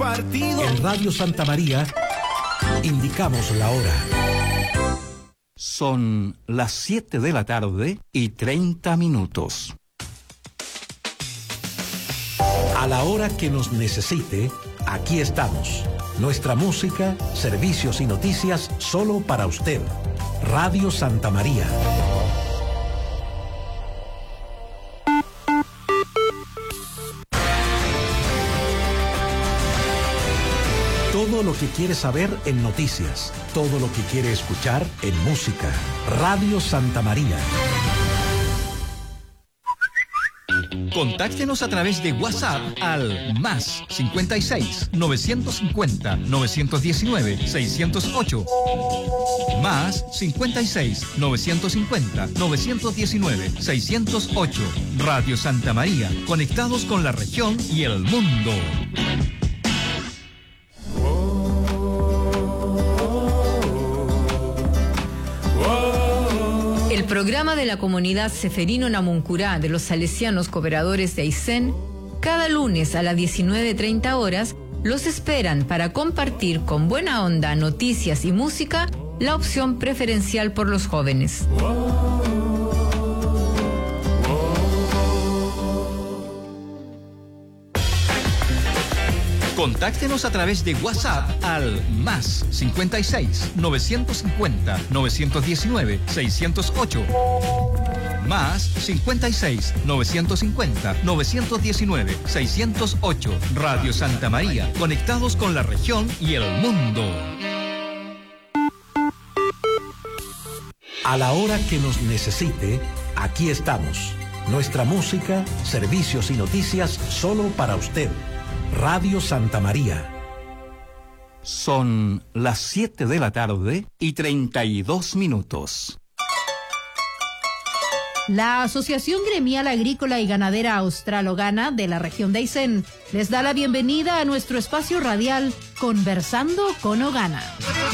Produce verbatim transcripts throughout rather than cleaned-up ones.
partido. En Radio Santa María indicamos la hora. Son las siete de la tarde y treinta minutos. A la hora que nos necesite, aquí estamos. Nuestra música, servicios y noticias solo para usted. Radio Santa María. Todo lo que quiere saber en noticias, todo lo que quiere escuchar en música. Radio Santa María. Contáctenos a través de WhatsApp al más cincuenta y seis, novecientos cincuenta, novecientos diecinueve, seiscientos ocho. Más cincuenta y seis, novecientos cincuenta, novecientos diecinueve, seiscientos ocho. Radio Santa María, conectados con la región y el mundo. El programa de la comunidad Seferino Namuncurá de los Salesianos Cooperadores de Aysén, cada lunes a las diecinueve treinta horas, los esperan para compartir con buena onda noticias y música, la opción preferencial por los jóvenes. Contáctenos a través de WhatsApp al más cincuenta y seis, novecientos cincuenta, novecientos diecinueve, seiscientos ocho. Más cincuenta y seis, novecientos cincuenta, novecientos diecinueve, seiscientos ocho. Radio Santa María, conectados con la región y el mundo. A la hora que nos necesite, aquí estamos. Nuestra música, servicios y noticias solo para usted. Radio Santa María. Son las siete de la tarde y treinta y dos minutos. La Asociación Gremial Agrícola y Ganadera Australogana de la región de Aysén les da la bienvenida a nuestro espacio radial Conversando con Ogana.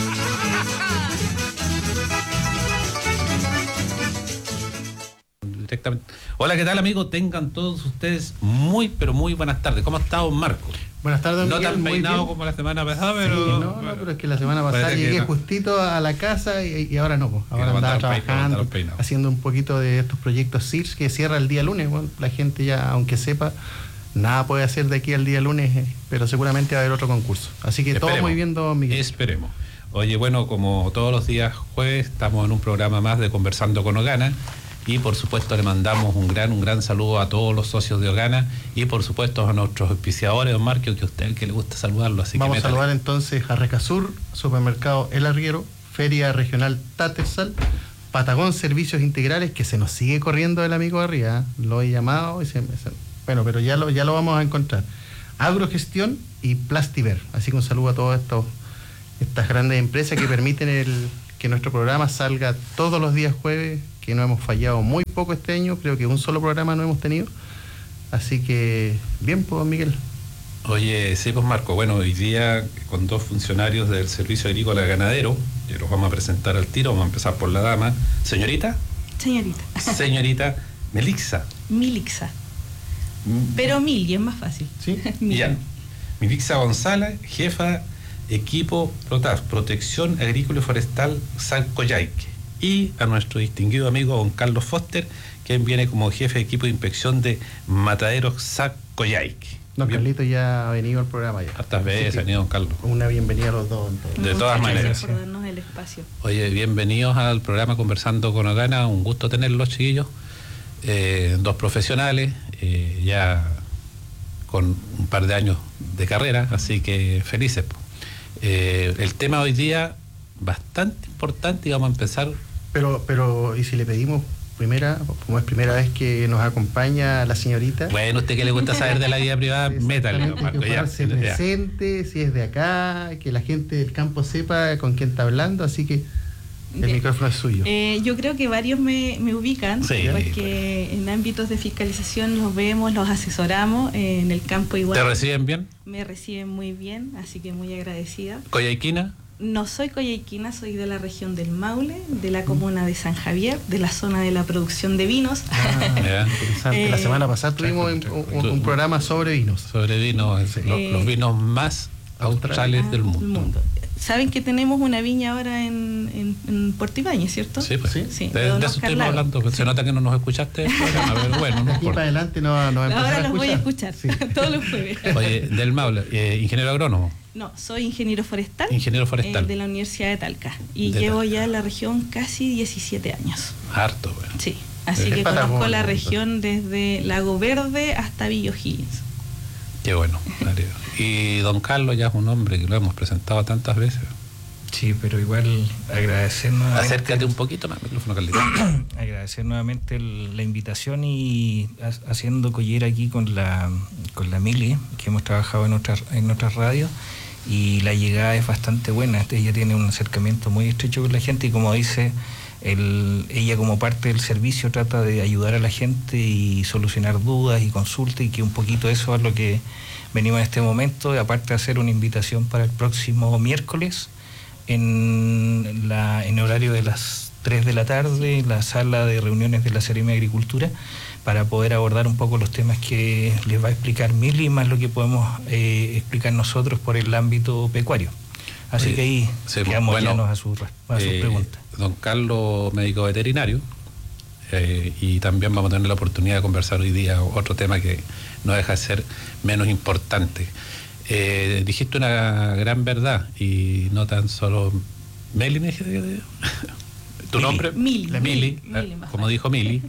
Hola, ¿qué tal, amigos? Tengan todos ustedes muy, pero muy buenas tardes. ¿Cómo está, don Marco? Buenas tardes, don No Miguel, tan muy peinado bien. como la semana pasada, pero... Sí, no, no, pero es que la semana pasada Parece que llegué no. justito a la casa y, y ahora no, pues. Que Ahora no andaba mandaron pein- no trabajando, mandaron peinado. haciendo un poquito de estos proyectos S I R S que cierra el día lunes. Bueno, la gente ya, aunque sepa, nada puede hacer de aquí al día lunes, eh, pero seguramente va a haber otro concurso. Así que Esperemos. todo muy bien, don Miguel. Esperemos. Oye, bueno, como todos los días jueves, estamos en un programa más de Conversando con Ogana. Y por supuesto le mandamos un gran, un gran saludo a todos los socios de Ogana y por supuesto a nuestros auspiciadores, don Marco, que a usted que le gusta saludarlo. Así Vamos que a saludar entonces a Recasur, Supermercado El Arriero, Feria Regional Tatersal, Patagón Servicios Integrales, que se nos sigue corriendo el amigo de arriba, ¿eh? Lo he llamado y se, se- bueno, pero ya lo, ya lo vamos a encontrar. Agrogestión y Plastiver. Así que un saludo a todas estos, estas grandes empresas que permiten el, que nuestro programa salga todos los días jueves, que no hemos fallado muy poco este año, creo que un solo programa no hemos tenido. Así que, bien, pues, don Miguel. Oye, sí, pues Marco, bueno, hoy día con dos funcionarios del Servicio Agrícola Ganadero, que los vamos a presentar al tiro, vamos a empezar por la dama. Señorita, Señorita. señorita Melixa. Milixa. Pero Mili es más fácil. ¿Sí? Ya. Melixa González, jefa equipo PROTAF, Protección Agrícola y Forestal Salcoyhaique. Y a nuestro distinguido amigo don Carlos Foster, quien viene como jefe de equipo de inspección de Mataderos Salcoyhaique. Don Bien. Carlito ya ha venido al programa ya. Hartas Así veces que ha venido don Carlos. una bienvenida a los dos. entonces. De todas Muchas maneras. gracias por darnos el espacio. Oye, bienvenidos al programa Conversando con Ogana, un gusto tenerlos, chiquillos. Eh, dos profesionales, eh, ya con un par de años de carrera, así que felices. po. Eh, el tema hoy día, bastante importante, y vamos a empezar. Pero, pero, ¿y si le pedimos primera, como es primera vez que nos acompaña la señorita? Bueno, usted que le gusta saber de la vida privada, métale, don Marco, que ya, se ya. presente, si es de acá, que la gente del campo sepa con quién está hablando, así que el Bien. micrófono es suyo. Eh, yo creo que varios me, me ubican, Sí. porque en ámbitos de fiscalización los vemos, los asesoramos, eh, en el campo igual. ¿Te reciben bien? Me reciben muy bien, así que muy agradecida. ¿Coyhaiquina? No soy coyhaiquina, soy de la región del Maule, de la comuna de San Javier, de la zona de la producción de vinos. Ah, Ya. interesante. Eh, la semana pasada tuvimos un, un- un programa sobre vinos. Sobre vinos, Sí. lo- Eh, los vinos más australes Ah, del mundo. mundo. Saben que tenemos una viña ahora en, en, en Puerto Ibáñez, ¿cierto? Sí, pues sí. Sí, de, de don eso Oscar estuvimos Lago. hablando. Sí. Se nota que no nos escuchaste. A ver, bueno, no De aquí importa. para adelante no, no va a empezar Ahora a los voy a escuchar. escuchar todos los jueves. Oye, del Maule, eh, ingeniero agrónomo, No, soy ingeniero forestal. ingeniero forestal. eh, de la Universidad de Talca. Y De llevo Talca. ya en la región casi diecisiete años. Harto, bueno. Sí. Así Es que conozco Patagonia, la entonces. región desde Lago Verde hasta Villa O'Higgins. Qué bueno. Mario. Y don Carlos ya es un hombre que lo hemos presentado tantas veces. Sí, pero igual agradecer nuevamente, Acércate un poquito más al micrófono, Carlito. agradecer nuevamente el- la invitación y ha- haciendo collera aquí con la con la Mili, que hemos trabajado en otras en otras radios, y la llegada es bastante buena. Ella tiene un acercamiento muy estrecho con la gente y, como dice, el, ella como parte del servicio trata de ayudar a la gente y solucionar dudas y consultas, y que un poquito eso es lo que venimos en este momento, y aparte de hacer una invitación para el próximo miércoles en la en horario de las tres de la tarde en la sala de reuniones de la Seremia de Agricultura, para poder abordar un poco los temas que les va a explicar Mili, más lo que podemos eh, explicar nosotros por el ámbito pecuario. Así Oye, que ahí sí, quedamos bueno, llanos a sus a sus Eh, preguntas. Don Carlos, médico veterinario, eh, y también vamos a tener la oportunidad de conversar hoy día otro tema que no deja de ser menos importante. Eh, dijiste una gran verdad, y no tan solo Meli, me dijiste, tu Mili. nombre, Mili. La Mili. Mili, Mili, eh, bajo. como dijo Mili,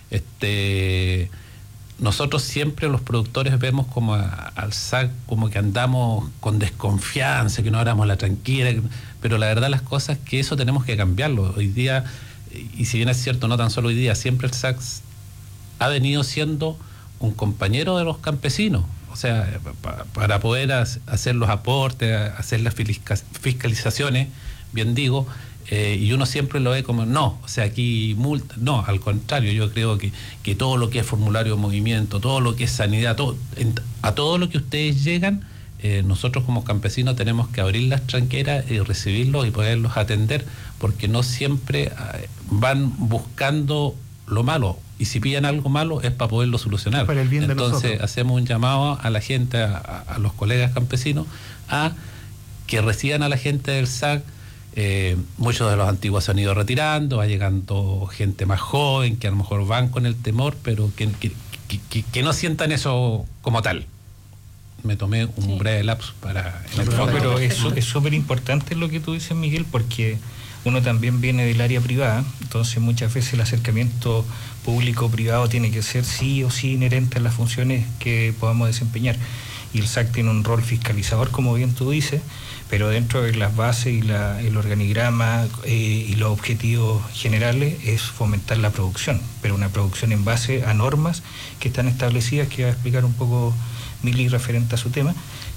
este, nosotros siempre los productores vemos como a- al S A C como que andamos con desconfianza, que no éramos la tranquila, que- pero la verdad las cosas que eso tenemos que cambiarlo. Hoy día, y si bien es cierto, no tan solo hoy día, siempre el S A C ha venido siendo un compañero de los campesinos. O sea, pa- para poder as- hacer los aportes, hacer las fisca- fiscalizaciones, bien digo, eh, y uno siempre lo ve como, no, o sea, aquí multa, no, al contrario, yo creo que, que todo lo que es formulario de movimiento, todo lo que es sanidad, todo, en- a todo lo que ustedes llegan, eh, nosotros como campesinos tenemos que abrir las tranqueras y recibirlos y poderlos atender, porque no siempre eh, van buscando lo malo, y si pillan algo malo es para poderlo solucionar. Para el bien de Entonces nosotros. hacemos un llamado a la gente, a, a- a los colegas campesinos, a que reciban a la gente del S A C. Eh, muchos de los antiguos se han ido retirando, va llegando gente más joven que a lo mejor van con el temor, pero que, que, que- que- que no sientan eso como tal. Me tomé un Sí. breve lapso para... en el No, fondo. pero es su- es súper importante lo que tú dices, Miguel, porque uno también viene del área privada, entonces muchas veces el acercamiento público-privado tiene que ser sí o sí inherente a las funciones que podamos desempeñar. Y el S A C tiene un rol fiscalizador, como bien tú dices, pero dentro de las bases y la, el organigrama eh, y los objetivos generales es fomentar la producción, pero una producción en base a normas que están establecidas, que va a explicar un poco Mili referente a su tema,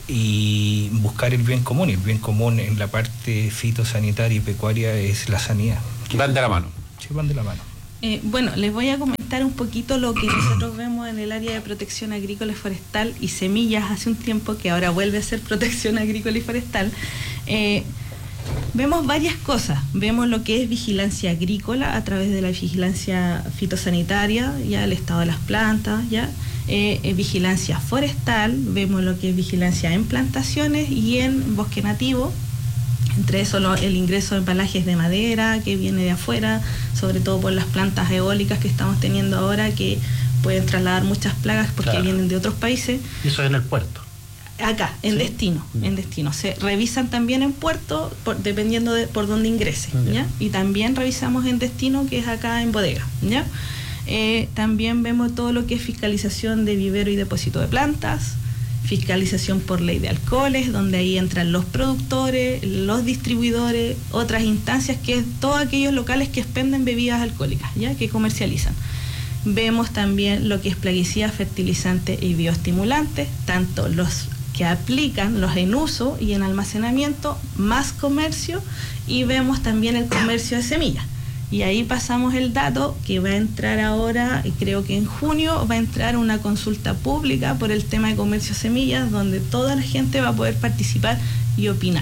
y buscar el bien común. Y el bien común en la parte fitosanitaria y pecuaria es la sanidad. Van de la mano. Sí, van de la mano. Eh, bueno, les voy a comentar un poquito lo que nosotros vemos en el área de protección agrícola y forestal y semillas hace un tiempo, que ahora vuelve a ser protección agrícola y forestal. Eh, vemos varias cosas. Vemos lo que es vigilancia agrícola a través de la vigilancia fitosanitaria, ya el estado de las plantas, ya eh, eh, vigilancia forestal, vemos lo que es vigilancia en plantaciones y en bosque nativo. Entre eso lo- el ingreso de embalajes de madera que viene de afuera, sobre todo por las plantas eólicas que estamos teniendo ahora, que pueden trasladar muchas plagas porque Claro. vienen de otros países. Y eso es en el puerto. Acá, en ¿Sí? destino, Ya. en destino. Se revisan también en puerto, por- dependiendo de por dónde ingrese, Ya. ¿ya? Y también revisamos en destino, que es acá en bodega, ¿ya? Eh, también vemos todo lo que es fiscalización de vivero y depósito de plantas, fiscalización por ley de alcoholes, donde ahí entran los productores, los distribuidores, otras instancias, que es todos aquellos locales que expenden bebidas alcohólicas, ¿ya? Que comercializan. Vemos también lo que es plaguicidas, fertilizantes y bioestimulantes, tanto los que aplican, los en uso y en almacenamiento, más comercio, y vemos también el comercio de semillas. Y ahí pasamos el dato que va a entrar ahora, y creo que en junio va a entrar una consulta pública por el tema de comercio de semillas, donde toda la gente va a poder participar y opinar.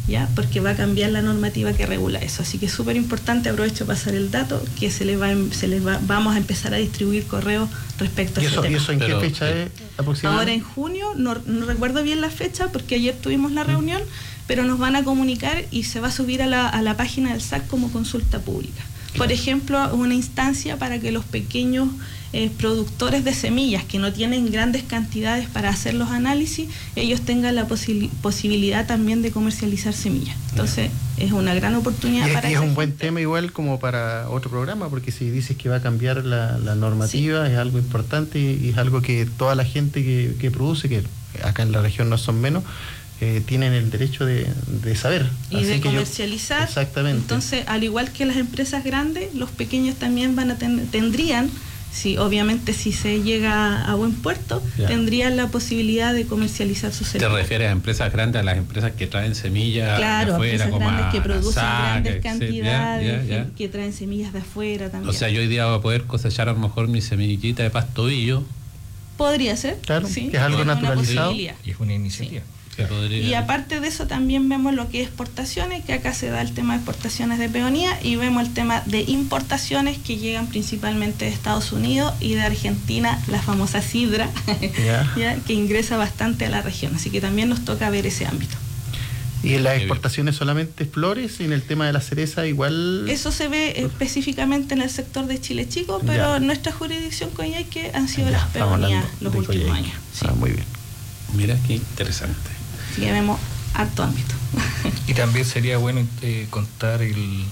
ya, porque va a cambiar la normativa que regula eso. Así que es súper importante, aprovecho para pasar el dato, que se les va, se les va, vamos a empezar a distribuir correos respecto a ¿Y ese eso, tema. ¿Y eso en Pero, qué fecha eh, es aproximadamente? Ahora en junio, no, no recuerdo bien la fecha porque ayer tuvimos la reunión, pero nos van a comunicar y se va a subir a la, a la página del S A C como consulta pública. Por ejemplo, una instancia para que los pequeños eh, productores de semillas que no tienen grandes cantidades para hacer los análisis, ellos tengan la posi- posibilidad también de comercializar semillas. Entonces, es una gran oportunidad Y es, para y es esa un buen gente. tema igual como para otro programa, porque si dices que va a cambiar la, la normativa, sí, es algo importante y, y es algo que toda la gente que, que produce, que acá en la región no son menos, Eh, tienen el derecho de, de saber. Y Así de que yo- comercializar. exactamente. Entonces, al igual que las empresas grandes, los pequeños también van a ten- tendrían, si obviamente si se llega a buen puerto, Ya. tendrían la posibilidad de comercializar sus ¿Te semillas. refieres a empresas grandes, a las empresas que traen semillas Claro, de afuera, empresas como grandes a que producen Nasak, grandes etcétera? cantidades, Ya, ya, ya. Que, que traen semillas de afuera también. O sea, yo hoy día voy a poder cosechar a lo mejor mi semillita de pastobillo. Podría ser, Claro, sí, que es algo una naturalizado. posibilidad. Y es una iniciativa. Que podría- Y aparte de eso también vemos lo que es exportaciones, que acá se da el tema de exportaciones de peonía, y vemos el tema de importaciones que llegan principalmente de Estados Unidos y de Argentina, la famosa sidra, Ya. ya, que ingresa bastante a la región. Así que también nos toca ver ese ámbito. Y en las exportaciones solamente flores, y en el tema de la cereza igual... Eso se ve específicamente en el sector de Chile Chico, pero Ya. en nuestra jurisdicción Coyhaique han sido Ya, las estamos peonías hablando los de últimos Coyhaique. años. Sí. Ah, muy bien. Mira qué interesante. Así que vemos harto ámbito. Y también sería bueno eh, contar el,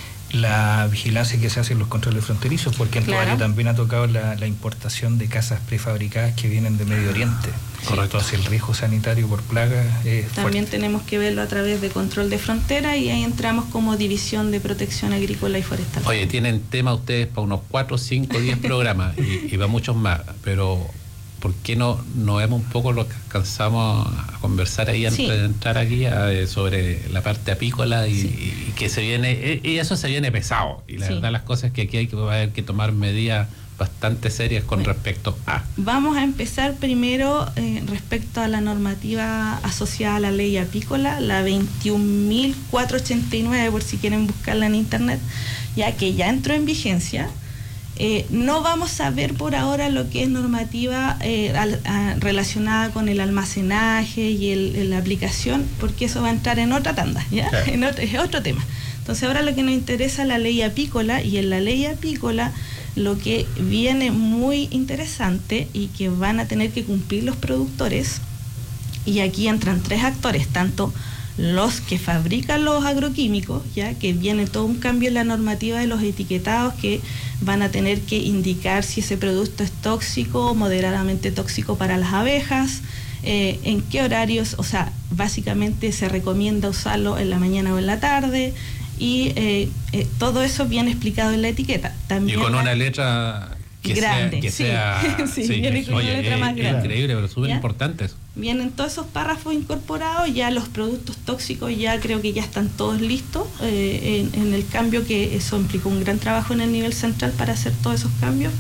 la vigilancia que se hace en los controles fronterizos, porque en tu Claro. área también ha tocado la, la importación de casas prefabricadas que vienen de Medio Oriente. Correcto. Entonces el riesgo sanitario por plaga es También fuerte. tenemos que verlo a través de control de frontera y ahí entramos como división de protección agrícola y forestal. Oye, tienen tema ustedes para unos cuatro, cinco, diez programas y, y va muchos más, pero ¿por qué no, no vemos un poco lo que alcanzamos a conversar ahí antes Sí. de entrar aquí a, eh, sobre la parte apícola y, Sí. y- y que se viene, y, y eso se viene pesado, y la Sí. verdad las cosas es que aquí hay que, va a haber que tomar medidas bastante serias con Bueno. respecto a... Vamos a empezar primero eh, respecto a la normativa asociada a la ley apícola, la veintiún mil cuatrocientos ochenta y nueve, por si quieren buscarla en internet, ya que ya entró en vigencia. Eh, no vamos a ver por ahora lo que es normativa eh, al- a- relacionada con el almacenaje y el, el- la aplicación, porque eso va a entrar en otra tanda, ¿ya? Claro. En otro, es otro tema. Entonces ahora lo que nos interesa es la ley apícola, y en la ley apícola lo que viene muy interesante y que van a tener que cumplir los productores, y aquí entran tres actores, tanto los que fabrican los agroquímicos, ya que viene todo un cambio en la normativa de los etiquetados, que van a tener que indicar si ese producto es tóxico o moderadamente tóxico para las abejas, eh, en qué horarios, o sea, básicamente se recomienda usarlo en la mañana o en la tarde, y eh, eh, todo eso viene explicado en la etiqueta. Y También con la- una letra que Grande, sea... Que sí. sea Sí, viene con una oye, letra es- más es grande. increíble, pero súper ¿Ya? importante eso. Vienen todos esos párrafos incorporados, ya los productos tóxicos ya creo que ya están todos listos eh, en, en el cambio, que eso implicó un gran trabajo en el nivel central para hacer todos esos cambios.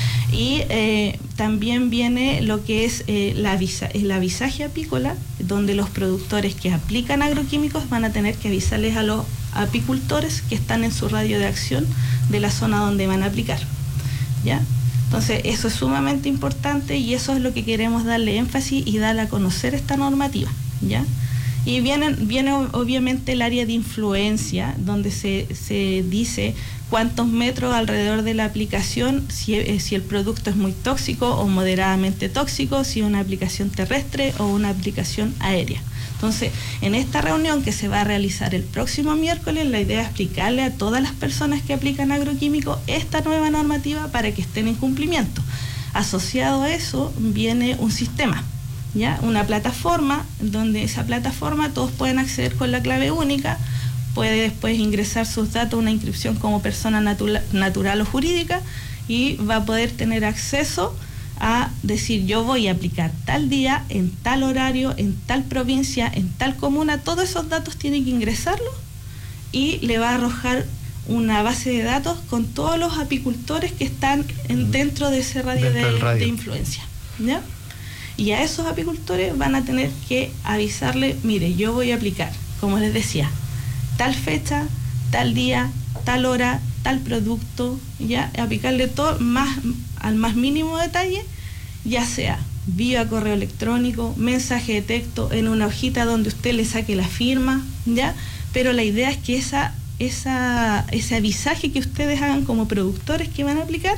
Y eh, también viene lo que es eh, la avisa, el avisaje apícola, donde los productores que aplican agroquímicos van a tener que avisarles a los apicultores que están en su radio de acción de la zona donde van a aplicar, ¿ya? Entonces, eso es sumamente importante y eso es lo que queremos darle énfasis y darle a conocer esta normativa, ¿ya? Y viene, viene obviamente el área de influencia, donde se, se dice cuántos metros alrededor de la aplicación, si, eh, si el producto es muy tóxico o moderadamente tóxico, si es una aplicación terrestre o una aplicación aérea. Entonces, en esta reunión que se va a realizar el próximo miércoles, la idea es explicarle a todas las personas que aplican agroquímicos esta nueva normativa para que estén en cumplimiento. Asociado a eso viene un sistema, ¿ya? Una plataforma, donde esa plataforma todos pueden acceder con la clave única, puede después ingresar sus datos a una inscripción como persona natura, natural o jurídica, y va a poder tener acceso a decir: yo voy a aplicar tal día, en tal horario, en tal provincia, en tal comuna. Todos esos datos tienen que ingresarlos y le va a arrojar una base de datos con todos los apicultores que están en, dentro de ese radio, Dentro de, del radio. de influencia, ¿ya? Y a esos apicultores van a tener que avisarle: mire, yo voy a aplicar como les decía, tal fecha, tal día, tal hora, tal producto, ya aplicarle todo más al más mínimo detalle, ya sea vía correo electrónico, mensaje de texto, en una hojita donde usted le saque la firma, ya, pero la idea es que esa, esa, ese avisaje que ustedes hagan como productores que van a aplicar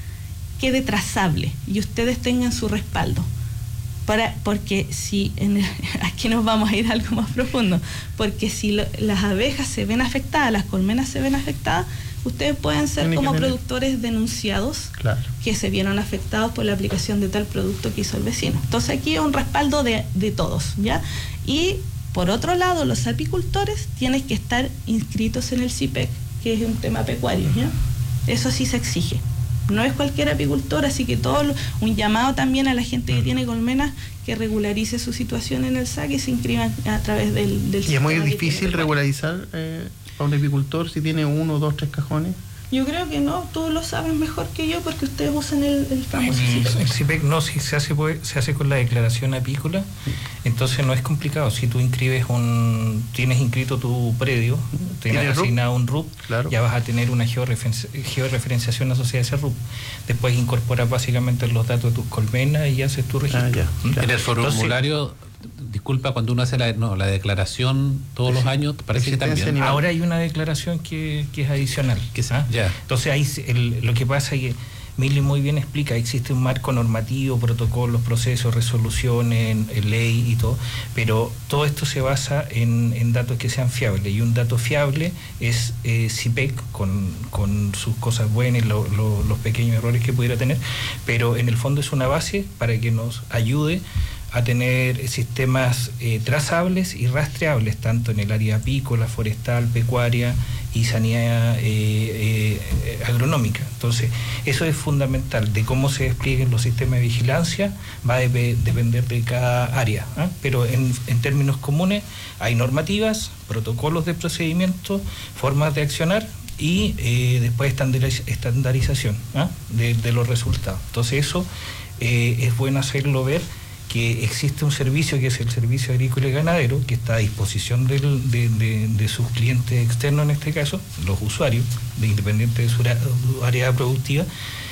quede trazable y ustedes tengan su respaldo. Para, porque si, en el, aquí nos vamos a ir a algo más profundo, porque si lo, las abejas se ven afectadas, las colmenas se ven afectadas, ustedes pueden ser Tiene como tener... productores denunciados, claro, que se vieron afectados por la aplicación de tal producto que hizo el vecino. Entonces aquí es un respaldo de, de todos, ¿ya? Y por otro lado, los apicultores tienen que estar inscritos en el C I P E C, que es un tema pecuario, ¿ya? Eso sí se exige. No es cualquier apicultor, así que todo lo, un llamado también a la gente que tiene colmenas que regularice su situación en el S A C y se inscriban a través del, del ¿Y es muy sistema difícil regularizar eh, a un apicultor si tiene uno, dos, tres cajones? Yo creo que no, todos lo saben mejor que yo porque ustedes usan el, el famoso El, C I P E C. el C I P E C no, si se hace se hace con la declaración apícola, entonces no es complicado. Si tú inscribes un, tienes inscrito tu predio, tienes asignado un R U P, claro, ya vas a tener una georreferencia, georreferenciación asociada a ese R U P. Después incorporas básicamente los datos de tus colmenas y haces tu registro. Ah, ya, ¿Mm? En el formulario, entonces, disculpa, cuando uno hace la, no, la declaración todos sí, los años, parece que también. Animal. Ahora hay una declaración que, que es adicional. Que ¿ah? Ya. Entonces ahí el, lo que pasa es que Mili muy bien explica, existe un marco normativo, protocolos, procesos, resoluciones, ley y todo, pero todo esto se basa en, en datos que sean fiables, y un dato fiable es eh, C I P E C con, con sus cosas buenas, lo, lo, los pequeños errores que pudiera tener, pero en el fondo es una base para que nos ayude a tener sistemas eh, trazables y rastreables, tanto en el área apícola, forestal, pecuaria y sanidad eh, eh, agronómica. Entonces, eso es fundamental. De cómo se desplieguen los sistemas de vigilancia va a de, depender de cada área, ¿eh? Pero en, en términos comunes hay normativas, protocolos de procedimiento, formas de accionar y eh, después estandariz estandarización ¿eh? de, de los resultados. Entonces, eso eh, es bueno hacerlo ver, que existe un servicio que es el Servicio Agrícola y Ganadero, que está a disposición del, de, de, de sus clientes externos, en este caso, los usuarios, de independiente de su área productiva,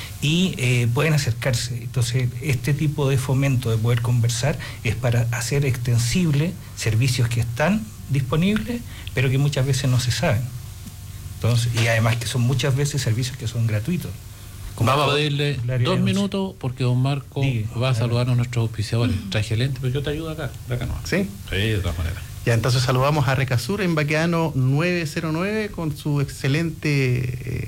y eh, pueden acercarse. Entonces, este tipo de fomento de poder conversar es para hacer extensible servicios que están disponibles, pero que muchas veces no se saben. Entonces, y además que son muchas veces servicios que son gratuitos. Vamos a pedirle dos minutos porque don Marco Digue, va a saludar a nuestros auspiciadores. Traje lente, pero yo te ayudo acá, de acá no. ¿Sí? Sí, de todas maneras. Ya, entonces saludamos a Recasur en Baqueano nueve cero nueve con su excelente eh,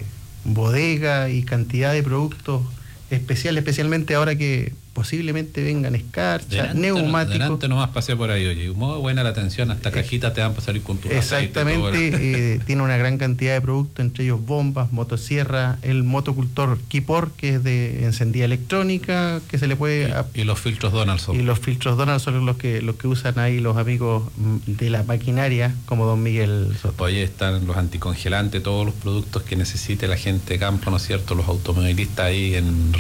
bodega y cantidad de productos especiales, especialmente ahora que posiblemente vengan escarcha, neumáticos. Delante nomás pasé por ahí, oye, muy buena la atención, hasta cajitas te van a pasar con tu exactamente, eh, tiene una gran cantidad de productos, entre ellos bombas, motosierra, el motocultor Kipor, que es de encendida electrónica, que se le puede... Y, y los filtros Donaldson. Y los filtros Donaldson son los que, los que usan ahí los amigos de la maquinaria, como don Miguel Soto. Oye, están los anticongelantes, todos los productos que necesite la gente de campo, ¿no es cierto?, los automovilistas ahí en